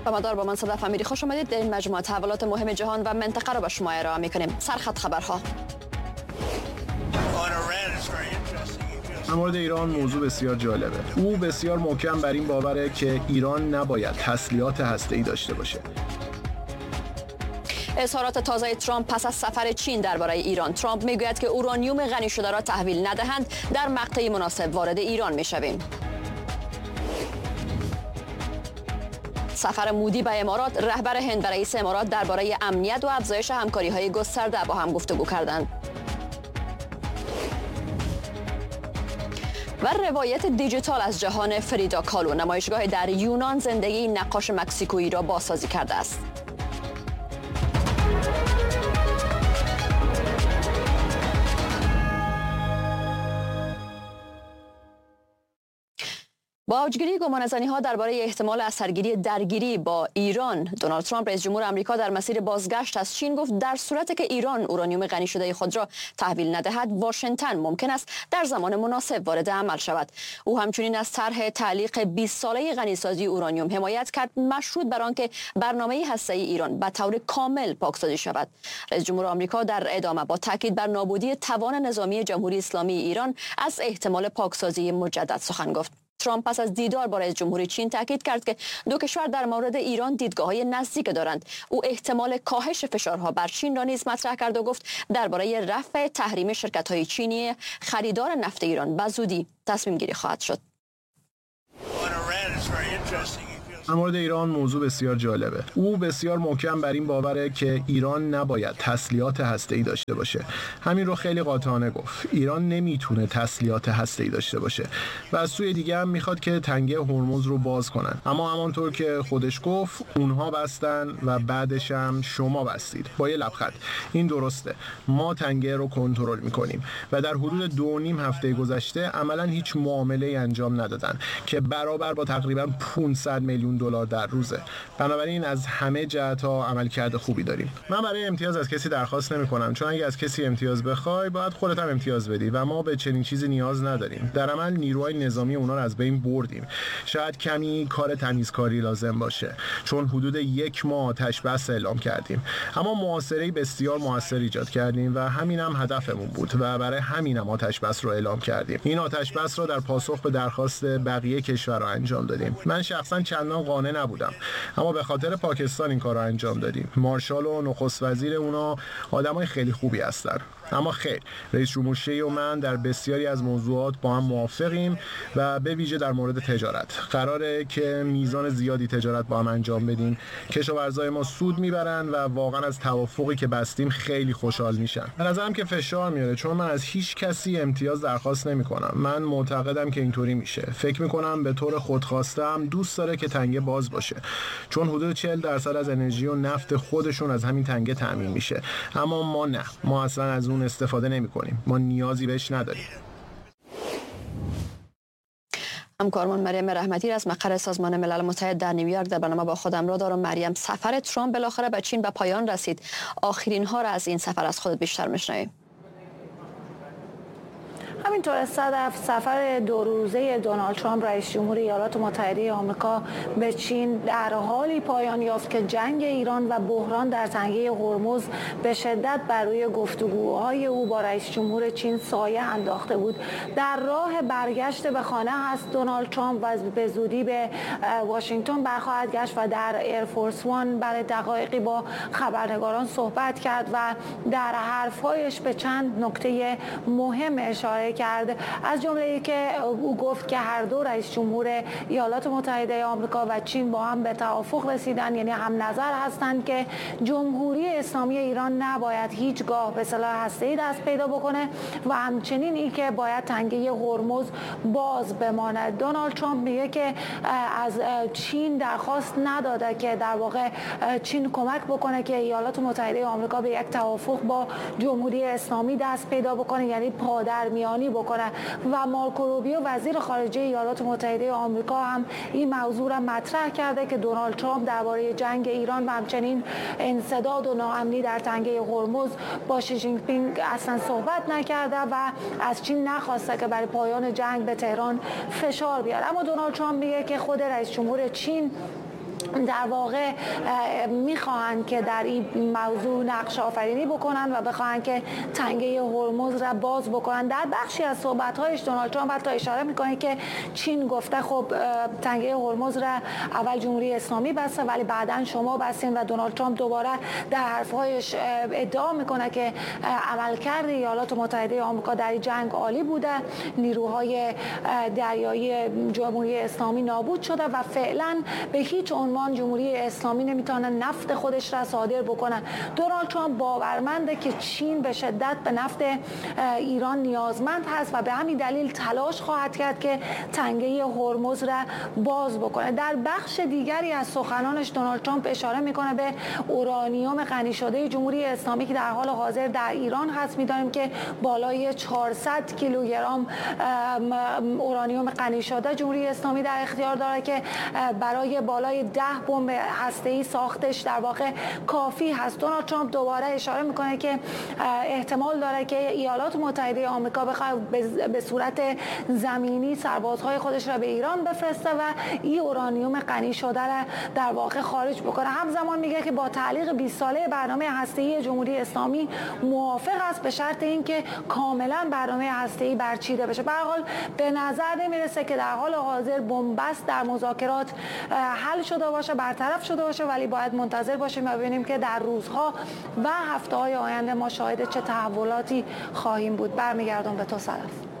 و مدار با من صدف امیری خوش آمدید. در این مجموعه تحولات مهم جهان و منطقه را به شما ارائه می‌کنیم. سرخط خبرها. در مورد ایران موضوع بسیار جالبه. او بسیار محکم بر این باوره که ایران نباید تسلیحات هسته‌ای داشته باشه. اظهارات تازه ترامپ پس از سفر چین درباره ایران. ترامپ میگوید که اورانیوم غنی شده را تحویل ندهند، در مقطعی مناسب وارد ایران میشویم. سفر مودی به امارات. رهبر هند و رئیس امارات درباره امنیت و افزایش همکاری‌های گسترده با هم گفتگو کردند. و روایت دیجیتال از جهان فریدا کالو، نمایشگاه در یونان زندگی نقاش مکزیکویی را بازسازی کرده است. با اوجگیری گمانه‌زنی‌ها درباره احتمال اثرگیری درگیری با ایران، دونالد ترامپ رئیس جمهور آمریکا در مسیر بازگشت از چین گفت در صورتی که ایران اورانیوم غنی شده خود را تحویل ندهد، واشنگتن ممکن است در زمان مناسب وارد عمل شود. او همچنین از طرح تعلیق 20 ساله غنیسازی اورانیوم حمایت کرد، مشروط بر آنکه برنامه هسته‌ای ایران به طور کامل پاکسازی شود. رئیس جمهور آمریکا در ادامه با تاکید بر نابودی توان نظامی جمهوری اسلامی ایران از احتمال پاکسازی مجدد سخن گفت. ترامپ پس از دیدار با رئیس جمهور چین تاکید کرد که دو کشور در مورد ایران دیدگاه‌های نزدیک دارند. او احتمال کاهش فشارها بر چین را نیز مطرح کرد و گفت درباره رفع تحریم شرکت‌های چینی خریدار نفت ایران به زودی تصمیم گیری خواهد شد. در مورد ایران موضوع بسیار جالبه. او بسیار محکم بر این باوره که ایران نباید تسلیحات هسته‌ای داشته باشه. همین رو خیلی قاطعانه گفت. ایران نمیتونه تسلیحات هسته‌ای داشته باشه و از سوی دیگه هم میخواد که تنگه هرمز رو باز کنن. اما همانطور که خودش گفت اونها بستن و بعدش هم شما بستید. با یه لبخند. این درسته. ما تنگه رو کنترل میکنیم و در حدود 2.5 هفته گذشته عملاً هیچ معامله‌ای انجام ندادن که برابر با تقریباً 500 میلیون دلار در روزه. بنابراین از همه جهت‌ها عملکرد خوبی داریم. من برای امتیاز از کسی درخواست نمی‌کنم، چون اگه از کسی امتیاز بخوای باید خودت هم امتیاز بدی و ما به چنین چیزی نیاز نداریم. در عمل نیروهای نظامی اونا رو از بین بردیم. شاید کمی کار تمیزکاری لازم باشه، چون حدود 1 ماه آتش بس اعلام کردیم. اما محاصره بسیار موثر ایجاد کردیم و همینم هدفمون بود و برای همینم آتش بس رو اعلام کردیم. این آتش بس رو در پاسخ به درخواست بقیه کشورها انجام دادیم. من شخصا چندان قانع نبودم، اما به خاطر پاکستان این کار رو انجام دادیم. مارشال و نخست وزیر اونا آدمای خیلی خوبی هستن. اما خیر، رئیس جمهور شی و من در بسیاری از موضوعات با هم موافقیم و به ویژه در مورد تجارت. قراره که میزان زیادی تجارت با هم انجام بدیم. کشاورزای ما سود میبرن و واقعا از توافقی که بستیم خیلی خوشحال میشن. به نظرم که فشار میاره، چون من از هیچ کسی امتیاز درخواست نمیکنم. من معتقدم که اینطوری میشه. فکر میکنم به طور خودخواسته هم دوست داره که تنگه باز باشه، چون حدود 40% از انرژی و نفت خودشون از همین تنگه تامین میشه. اما ما نه، ما اصلا از اون استفاده نمی‌کنیم. ما نیازی بهش نداریم. همکارمان مریم رحمتی از مقر سازمان ملل متحد در نیویورک در برنامه با خودم را دارم. مریم، سفر ترامپ بالاخره به چین به پایان رسید. آخرین ها را از این سفر از خودت بیشتر میشنویم. همینطور صدف، سفر 2 روزه دونالد ترامپ رئیس جمهور ایالات متحده آمریکا به چین در حالی پایان یافت که جنگ ایران و بحران در تنگه هرمز به شدت بر روی گفتگوهای او با رئیس جمهور چین سایه انداخته بود. در راه برگشت به خانه هست دونالد ترامپ و به زودی به واشنگتن برخواهد گشت و در ایرفورس وان برای دقایقی با خبرنگاران صحبت کرد و در حرفهایش به چند نکته مهم اشاره کرد. از جمله ای که او گفت که هر دو رئیس جمهور ایالات متحده آمریکا و چین با هم به توافق رسیدن، یعنی هم نظر هستند که جمهوری اسلامی ایران نباید هیچگاه به سلاح هسته‌ای دست پیدا بکنه و همچنین این که باید تنگه هرمز باز بماند. دونالد ترامپ میگه که از چین درخواست نداده که در واقع چین کمک بکنه که ایالات متحده آمریکا به یک توافق با جمهوری اسلامی دست پیدا بکنه، یعنی پادرمیانی بکنه. و مارکو روبیو وزیر خارجه ایالات متحده آمریکا هم این موضوع را مطرح کرده که دونالد ترامپ درباره جنگ ایران و همچنین انسداد و ناامنی در تنگه هرمز با شی جین پینگ اصلا صحبت نکرده و از چین نخواسته که برای پایان جنگ به تهران فشار بیاره. اما دونالد ترامپ میگه که خود رئیس جمهور چین در واقع میخواهند که در این موضوع نقش آفرینی بکنند و بخواهند که تنگه هرمز را باز بکنند. در بخشی از صحبت‌هایش دونالد ترامپ حتی اشاره میکنه که چین گفته خب تنگه هرمز را اول جمهوری اسلامی بسته ولی بعداً شما بستین، و دونالد ترامپ دوباره در حرف‌هایش ادعا میکنه که عملکرد ایالات متحده آمریکا در این جنگ عالی بوده، نیروهای دریایی جمهوری اسلامی نابود شده و فعلا به هیچ عنوان جمهوری اسلامی نمیتونه نفت خودش را صادر بکنه. دونالد ترامپ باورمنده که چین به شدت به نفت ایران نیازمند هست و به همین دلیل تلاش خواهد کرد که تنگه هرمز را باز بکنه. در بخش دیگری از سخنانش دونالد ترامپ اشاره میکنه به اورانیوم غنی شده جمهوری اسلامی که در حال حاضر در ایران هست. میدانیم که بالای 400 کیلوگرم اورانیوم غنی شده جمهوری اسلامی در اختیار داره که برای بالای 10 بمب هسته‌ای ساختش در واقع کافی هست. دونالد ترامپ دوباره اشاره میکنه که احتمال داره که ایالات متحده آمریکا بخواد به صورت زمینی سربازهای خودش را به ایران بفرسته و این اورانیوم غنی شده را در واقع خارج بکنه. همزمان میگه که با تعلیق 20 ساله برنامه هسته‌ای جمهوری اسلامی موافق است به شرط اینکه کاملا برنامه هسته‌ای برچیده بشه. به هر حال به نظر نمیرسه که در حال حاضر بنبست در مذاکرات حل شده باشه، برطرف شده باشه، ولی باید منتظر باشیم و ببینیم که در روزها و هفته‌های آینده ما شاهد چه تحولاتی خواهیم بود. برمیگردم به تو صدف.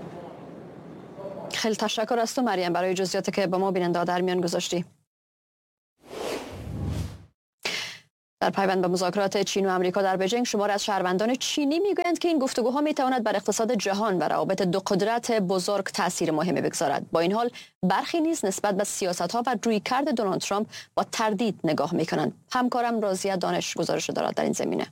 خیلی تشکر از تو مریم برای جزئیاتی که با ما بیننده در میان گذاشتی. در پیوند به مذاکرات چین و آمریکا در بیجینگ، شماری از شهروندان چینی میگویند که این گفتگوها میتواند بر اقتصاد جهان و روابط دو قدرت بزرگ تاثیر مهمی بگذارد. با این حال برخی نیز نسبت به سیاست‌ها و رویکرد دونالد ترامپ با تردید نگاه میکنند. همکارم رازیه دانش گزارش دارد در این زمینه.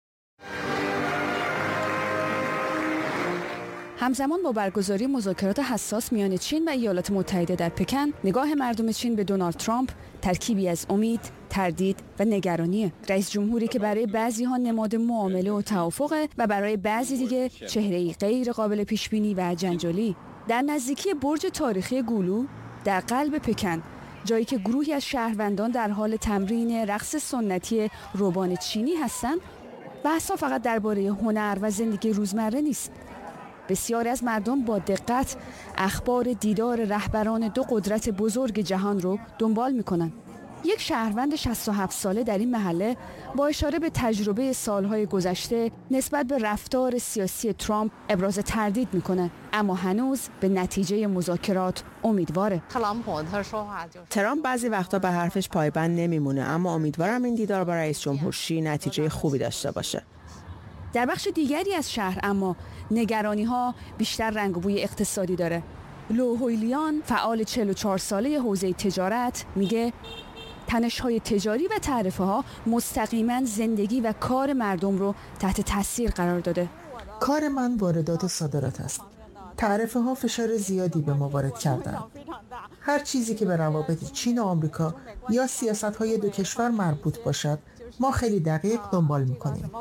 همزمان با برگزاری مذاکرات حساس میان چین و ایالات متحده در پکن، نگاه مردم چین به دونالد ترامپ ترکیبی از امید، تردید و نگرانیه. رئیس جمهوری که برای بعضی‌ها نماد معامله و توافق و برای بعضی دیگه چهره‌ای غیر قابل پیش‌بینی و جنجالی. در نزدیکی برج تاریخی گولو در قلب پکن، جایی که گروهی از شهروندان در حال تمرین رقص سنتی روبان چینی هستند، بحث‌ها فقط درباره هنر و زندگی روزمره نیست. بسیاری از مردم با دقت اخبار دیدار رهبران دو قدرت بزرگ جهان رو دنبال می‌کنند. یک شهروند 67 ساله در این محله با اشاره به تجربه سالهای گذشته نسبت به رفتار سیاسی ترامپ ابراز تردید میکنه، اما هنوز به نتیجه مذاکرات امیدواره. ترامپ بعضی وقتا به حرفش پایبند نمیمونه، اما امیدوارم این دیدار با رئیس جمهور شی نتیجه خوبی داشته باشه. در بخش دیگری از شهر اما نگرانی‌ها بیشتر رنگ و بوی اقتصادی داره. لو هویلیان، فعال 44 ساله حوزه تجارت، میگه تنش‌های تجاری و تعرفه‌ها مستقیما زندگی و کار مردم رو تحت تاثیر قرار داده. کار من واردات و صادرات است. تعرفه‌ها فشار زیادی به ما وارد کردند. هر چیزی که به روابط چین و آمریکا یا سیاست‌های دو کشور مربوط باشد، ما خیلی دقیق دنبال می‌کنیم.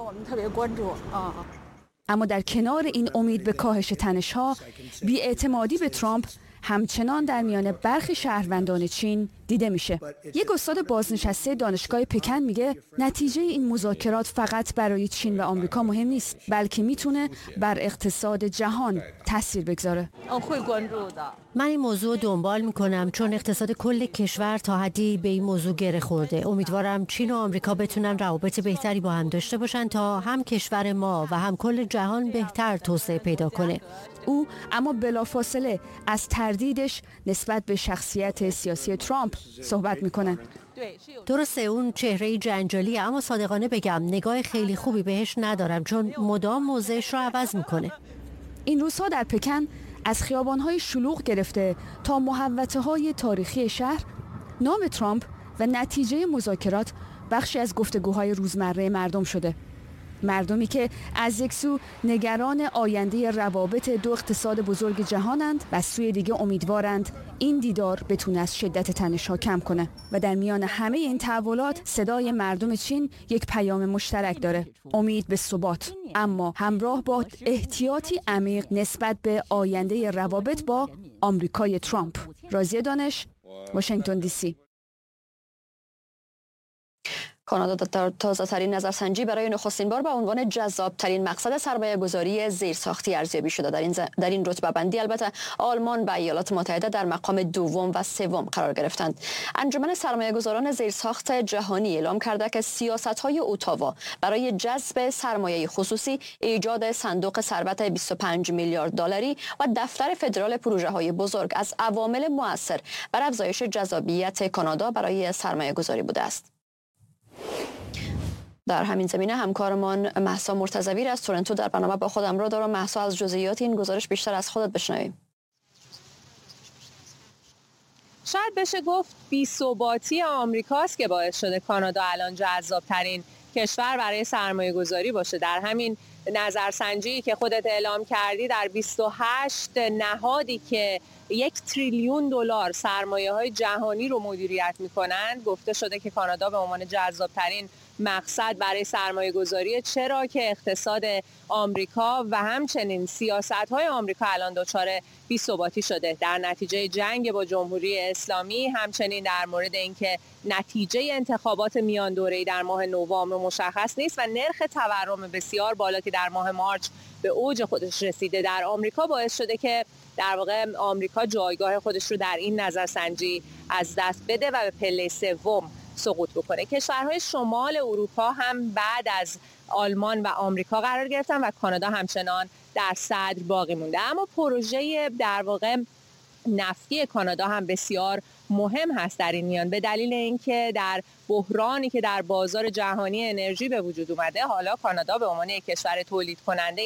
اما در کنار این امید به کاهش تنش‌ها، بی‌اعتمادی به ترامپ همچنان در میان برخی شهروندان چین دیده میشه. یک استاد بازنشسته دانشگاه پکن میگه نتیجه این مذاکرات فقط برای چین و آمریکا مهم نیست، بلکه میتونه بر اقتصاد جهان تاثیر بگذاره. من این موضوع دنبال میکنم چون اقتصاد کل کشور تا حدی به این موضوع گره خورده. امیدوارم چین و آمریکا بتونن روابط بهتری با هم داشته باشن تا هم کشور ما و هم کل جهان بهتر توسعه پیدا کنه. او اما بلافاصله از تردیدش نسبت به شخصیت سیاسی ترامپ صحبت میکنن. درسته اون چهره جنجالی، اما صادقانه بگم نگاه خیلی خوبی بهش ندارم چون مدام موضعش رو عوض میکنه. این روزها در پکن از خیابان‌های شلوغ گرفته تا محوطه‌های تاریخی شهر، نام ترامپ و نتیجه مذاکرات بخشی از گفتگوهای روزمره مردم شده. مردمی که از یک سو نگران آینده روابط دو اقتصاد بزرگ جهانند و از سوی دیگه امیدوارند این دیدار بتونه از شدت تنش‌ها کم کنه. و در میان همه این تحولات صدای مردم چین یک پیام مشترک داره: امید به ثبات، اما همراه با احتیاطی عمیق نسبت به آینده روابط با آمریکای ترامپ. رازیه دانش، واشنگتن دی سی. کانادا در تازه‌ترین نظرسنجی برای نخستین بار به عنوان جذاب‌ترین مقصد سرمایه‌گذاری زیرساختی ارزیابی شده. در این رتبه‌بندی البته آلمان و ایالات متحده در مقام دوم و سوم قرار گرفتند. انجمن سرمایه‌گذاران زیرساخت جهانی اعلام کرده که سیاست‌های اتاوا برای جذب سرمایه خصوصی، ایجاد صندوق ثروت 25 میلیارد دلاری و دفتر فدرال پروژه‌های بزرگ از عوامل مؤثر بر افزایش جذابیت کانادا برای سرمایه‌گذاری بوده است. در همین زمینه همکارمان مهسا مرتضوی از تورنتو در برنامه با خودم را دارم. مهسا، از جزئیات این گزارش بیشتر از خودت بشنویم. شاید بشه گفت بی‌ثباتی آمریکاست که باعث شده کانادا الان جذاب‌ترین کشور برای سرمایه‌گذاری باشه. در همین نظرسنجی که خودت اعلام کردی، در 28 نهادی که 1 تریلیون دلار سرمایه‌های جهانی رو مدیریت می‌کنند، گفته شده که کانادا به عنوان جذاب‌ترین مقصد برای سرمایه‌گذاری، چرا که اقتصاد آمریکا و همچنین سیاست‌های آمریکا الان دچار بی‌ثباتی شده در نتیجه جنگ با جمهوری اسلامی، همچنین در مورد اینکه نتیجه انتخابات میان دوره‌ای در ماه نوامبر مشخص نیست و نرخ تورم بسیار بالا که در ماه مارچ به اوج خودش رسیده در آمریکا باعث شده که در واقع آمریکا جایگاه خودش رو در این نظرسنجی از دست بده و به پله سوم سقوط بکنه. کشورهای شمال اروپا هم بعد از آلمان و آمریکا قرار گرفتن و کانادا همچنان در صدر باقی مونده. اما پروژه در واقع نفتی کانادا هم بسیار مهم هست در این میان، به دلیل اینکه در بحرانی که در بازار جهانی انرژی به وجود اومده، حالا کانادا به عنوان یک کشور تولید کننده